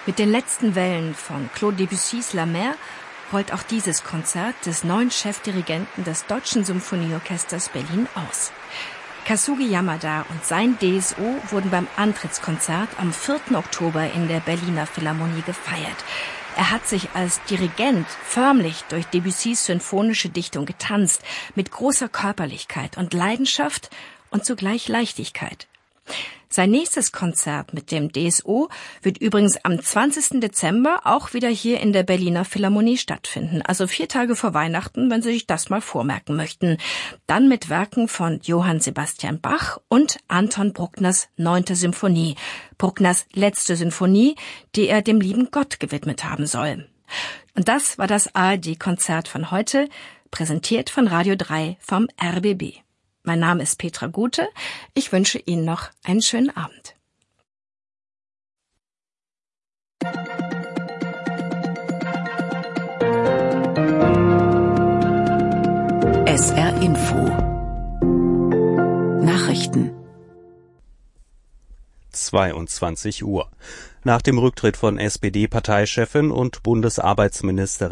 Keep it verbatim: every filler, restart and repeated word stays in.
Mit den letzten Wellen von Claude Debussys La Mer rollt auch dieses Konzert des neuen Chefdirigenten des Deutschen Symphonieorchesters Berlin aus. Kazuki Yamada und sein D S O wurden beim Antrittskonzert am vierten Oktober in der Berliner Philharmonie gefeiert. Er hat sich als Dirigent förmlich durch Debussys symphonische Dichtung getanzt, mit großer Körperlichkeit und Leidenschaft und zugleich Leichtigkeit. Sein nächstes Konzert mit dem D S O wird übrigens am zwanzigsten Dezember auch wieder hier in der Berliner Philharmonie stattfinden, also vier Tage vor Weihnachten, wenn Sie sich das mal vormerken möchten. Dann mit Werken von Johann Sebastian Bach und Anton Bruckners neunte Symphonie, Bruckners letzte Sinfonie, die er dem lieben Gott gewidmet haben soll. Und das war das A R D-Konzert von heute, präsentiert von Radio drei vom R B B. Mein Name ist Petra Gute. Ich wünsche Ihnen noch einen schönen Abend. S R Info Nachrichten zweiundzwanzig Uhr. Nach dem Rücktritt von S P D-Parteichefin und Bundesarbeitsministerin